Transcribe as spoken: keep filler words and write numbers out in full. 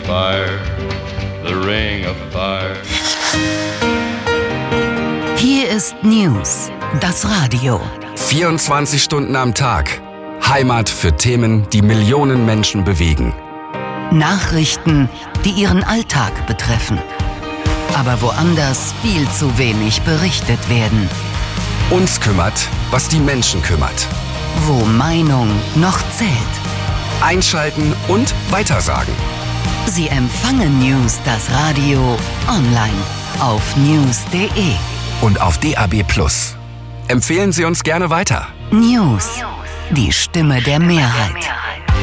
fire, the ring of fire. Hier ist News, das Radio. vierundzwanzig Stunden am Tag. Heimat für Themen, die Millionen Menschen bewegen. Nachrichten, die ihren Alltag betreffen. Aber woanders viel zu wenig berichtet werden. Uns kümmert, was die Menschen kümmert. Wo Meinung noch zählt. Einschalten und weitersagen. Sie empfangen News, das Radio, online auf news punkt de. Und auf D A B plus. Empfehlen Sie uns gerne weiter. News, die Stimme der Mehrheit.